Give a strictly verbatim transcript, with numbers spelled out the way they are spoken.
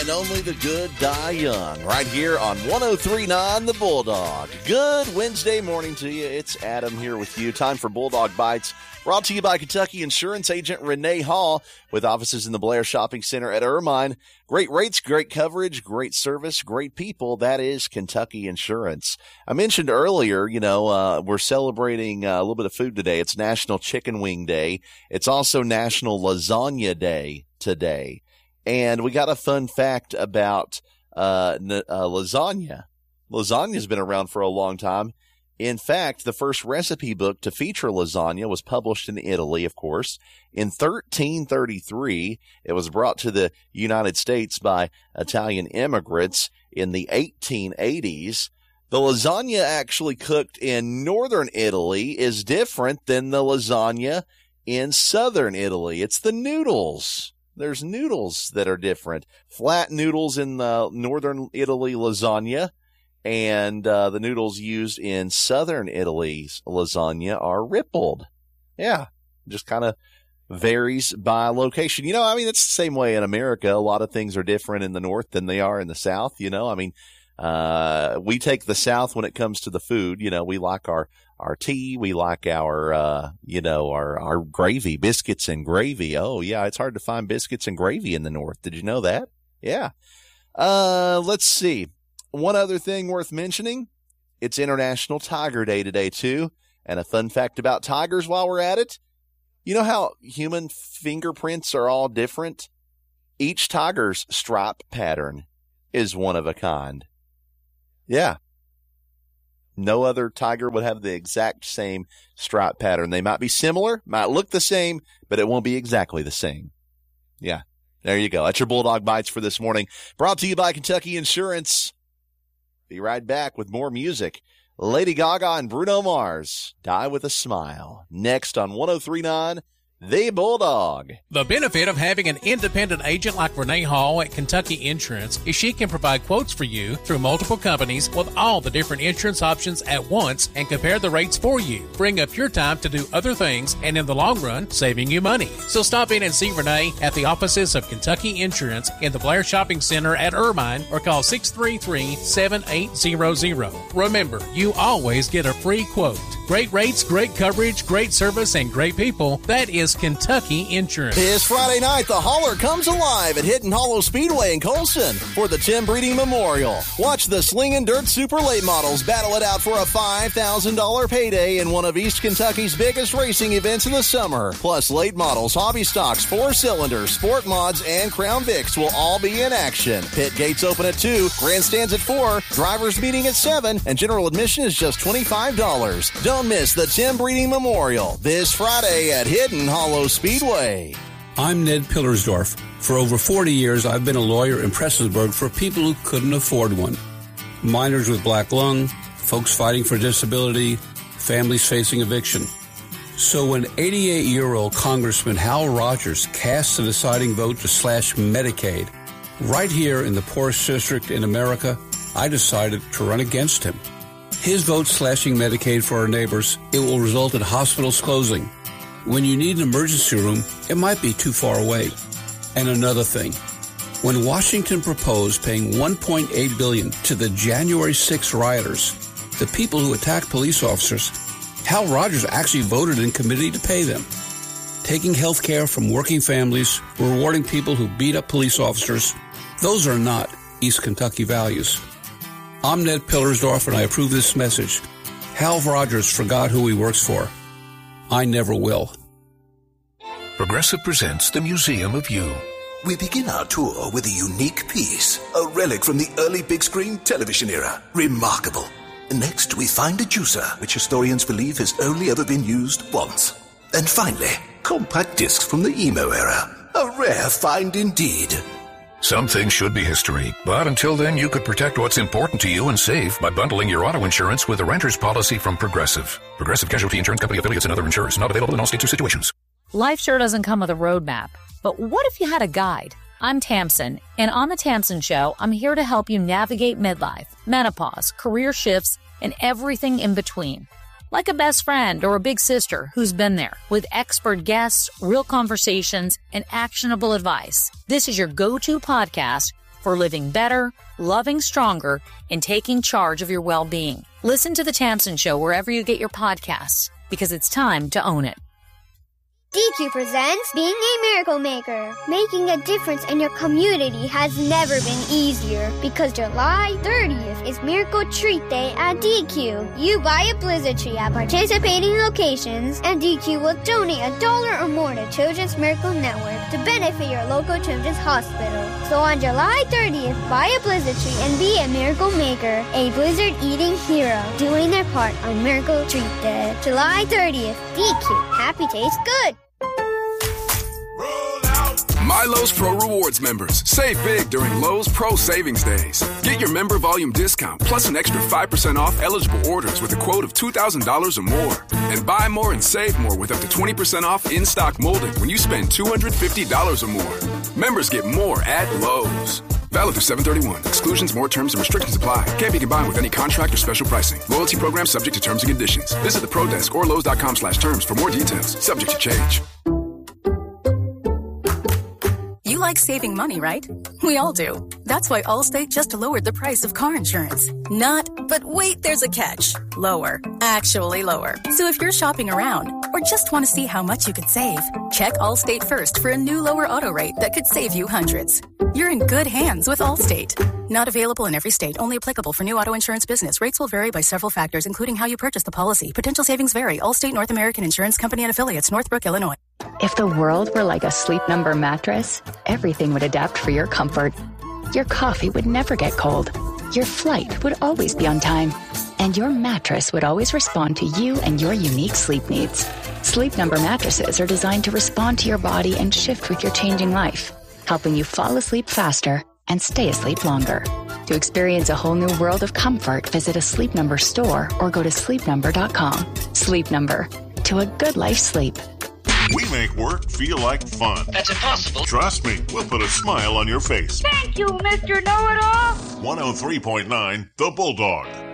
And only the good die young, right here on one oh three point nine The Bulldog. Good Wednesday morning to you. It's Adam here with you. Time for Bulldog Bites, brought to you by Kentucky Insurance Agent Renee Hall, with offices in the Blair Shopping Center at Ermine. Great rates, great coverage, great service, great people. That is Kentucky Insurance. I mentioned earlier, you know, uh, we're celebrating uh, a little bit of food today. It's National Chicken Wing Day. It's also National Lasagna Day today. And we got a fun fact about uh, n- uh, lasagna. Lasagna's been around for a long time. In fact, the first recipe book to feature lasagna was published in Italy, of course, in thirteen thirty-three. It was brought to the United States by Italian immigrants in the eighteen eighties. The lasagna actually cooked in northern Italy is different than the lasagna in southern Italy. It's the noodles. There's noodles that are different. Flat noodles in the northern Italy lasagna, and uh, the noodles used in southern Italy's lasagna are rippled. Yeah, just kind of varies by location. You know, I mean, it's the same way in America. A lot of things are different in the north than they are in the south. You know, I mean, uh, we take the south when it comes to the food. You know, we like our Our tea, we like our, uh, you know, our, our gravy, biscuits and gravy. Oh, yeah, it's hard to find biscuits and gravy in the north. Did you know that? Yeah. Uh, let's see. One other thing worth mentioning. It's International Tiger Day today, too. And a fun fact about tigers while we're at it. You know how human fingerprints are all different? Each tiger's stripe pattern is one of a kind. Yeah. No other tiger would have the exact same stripe pattern. They might be similar, might look the same, but it won't be exactly the same. Yeah, there you go. That's your Bulldog Bites for this morning. Brought to you by Kentucky Insurance. Be right back with more music. Lady Gaga and Bruno Mars, Die With a Smile. Next on one oh three point nine The Bulldog. The benefit of having an independent agent like Renee Hall at Kentucky Insurance is she can provide quotes for you through multiple companies with all the different insurance options at once and compare the rates for you, freeing up your time to do other things and in the long run, saving you money. So stop in and see Renee at the offices of Kentucky Insurance in the Blair Shopping Center at Ermine or call six three three, seven eight zero zero. Remember, you always get a free quote. Great rates, great coverage, great service, and great people. That is Kentucky Insurance. This Friday night, the Holler comes alive at Hidden Hollow Speedway in Colson for the Tim Breeding Memorial. Watch the Slingin' Dirt Super Late Models battle it out for a five thousand dollars payday in one of East Kentucky's biggest racing events of the summer. Plus, late models, hobby stocks, four cylinders, sport mods, and Crown Vics will all be in action. Pit gates open at two, grandstands at four, drivers meeting at seven, and general admission is just twenty-five dollars. Don't miss the Tim Breeding Memorial this Friday at Hidden Hollow Speedway. I'm Ned Pillersdorf. For over forty years, I've been a lawyer in Prestonsburg for people who couldn't afford one. Minors with black lung, folks fighting for disability, families facing eviction. So when eighty-eight-year-old Congressman Hal Rogers cast the deciding vote to slash Medicaid, right here in the poorest district in America, I decided to run against him. His vote slashing Medicaid for our neighbors, it will result in hospitals closing. When you need an emergency room, it might be too far away. And another thing, when Washington proposed paying one point eight billion dollars to the January sixth rioters, the people who attacked police officers, Hal Rogers actually voted in committee to pay them. Taking health care from working families, rewarding people who beat up police officers, those are not East Kentucky values. I'm Ned Pillersdorf, and I approve this message. Hal Rogers forgot who he works for. I never will. Progressive presents the Museum of You. We begin our tour with a unique piece, a relic from the early big screen television era. Remarkable. Next, we find a juicer, which historians believe has only ever been used once. And finally, compact discs from the emo era. A rare find indeed. Some things should be history, but until then you could protect what's important to you and save by bundling your auto insurance with a renter's policy from Progressive. Progressive Casualty Insurance Company affiliates and other insurers. Not available in all states or situations. Life sure doesn't come with a roadmap, but what if you had a guide? I'm Tamsin, and on The Tamsin Show, I'm here to help you navigate midlife, menopause, career shifts, and everything in between. Like a best friend or a big sister who's been there, with expert guests, real conversations, and actionable advice. This is your go-to podcast for living better, loving stronger, and taking charge of your well-being. Listen to The Tamsin Show wherever you get your podcasts, because it's time to own it. D Q presents Being a Miracle Maker. Making a difference in your community has never been easier because July thirtieth is Miracle Treat Day at D Q. You buy a Blizzard tree at participating locations, and D Q will donate a dollar or more to Children's Miracle Network to benefit your local children's hospital. So on July thirtieth, buy a Blizzard tree and be a Miracle Maker, a Blizzard eating hero, doing their part on Miracle Treat Day. July thirtieth, D Q. Happy tastes good. My Lowe's Pro Rewards members, save big during Lowe's Pro Savings Days. Get your member volume discount plus an extra five percent off eligible orders with a quote of two thousand dollars or more. And buy more and save more with up to twenty percent off in-stock molding when you spend two hundred fifty dollars or more. Members get more at Lowe's. Valid through seven thirty-one. Exclusions, more terms, and restrictions apply. Can't be combined with any contract or special pricing. Loyalty program subject to terms and conditions. Visit the Pro Desk or Lowe's.com slash terms for more details. Subject to change. You like saving money, right? We all do. That's why Allstate just lowered the price of car insurance. Not, but wait, there's a catch. Lower. Actually lower. So if you're shopping around or just want to see how much you could save, check Allstate first for a new lower auto rate that could save you hundreds. You're in good hands with Allstate. Not available in every state. Only applicable for new auto insurance business. Rates will vary by several factors, including how you purchase the policy. Potential savings vary. Allstate North American Insurance Company and affiliates, Northbrook, Illinois. If the world were like a Sleep Number mattress, everything would adapt for your comfort. Your coffee would never get cold. Your flight would always be on time. And your mattress would always respond to you and your unique sleep needs. Sleep Number mattresses are designed to respond to your body and shift with your changing life, helping you fall asleep faster and stay asleep longer. To experience a whole new world of comfort, visit a Sleep Number store or go to sleep number dot com. Sleep Number. To a good life sleep. We make work feel like fun. That's impossible. Trust me, we'll put a smile on your face. Thank you, Mister Know-It-All. one oh three point nine The Bulldog.